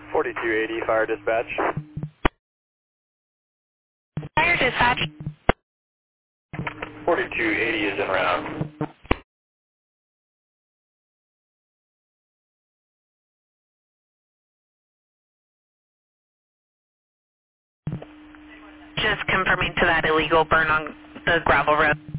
4280 fire dispatch. Fire dispatch. 4280 is en route. Just confirming to that illegal burn on the gravel road.